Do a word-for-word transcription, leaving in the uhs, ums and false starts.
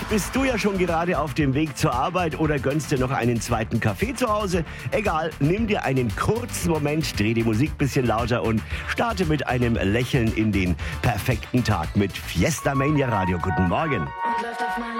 Vielleicht bist du ja schon gerade auf dem Weg zur Arbeit oder gönnst dir noch einen zweiten Kaffee zu Hause. Egal, nimm dir einen kurzen Moment, dreh die Musik ein bisschen lauter und starte mit einem Lächeln in den perfekten Tag mit Fiesta Mania Radio. Guten Morgen.